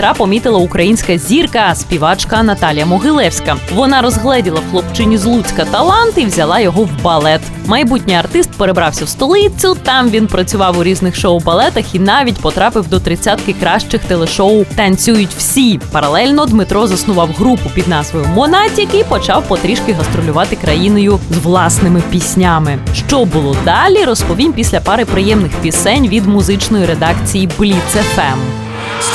Дмитра помітила українська зірка, співачка Наталія Могилевська. Вона розгледіла в хлопчині з Луцька талант і взяла його в балет. Майбутній артист перебрався в столицю, там він працював у різних шоу-балетах і навіть потрапив до 30-ки кращих телешоу «Танцюють всі». Паралельно Дмитро заснував групу під назвою «Монатік» і почав потрішки гастролювати країною з власними піснями. Що було далі, розповім після пари приємних пісень від музичної редакції Blitz FM.